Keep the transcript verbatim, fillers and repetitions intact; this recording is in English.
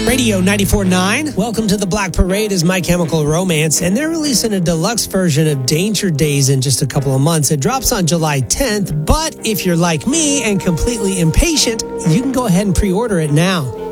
Radio ninety-four point nine. Welcome to the Black Parade is My Chemical Romance, and they're releasing a deluxe version of Danger Days in just a couple of months. It drops on July tenth, but if you're like me and completely impatient, you can go ahead and pre-order it now.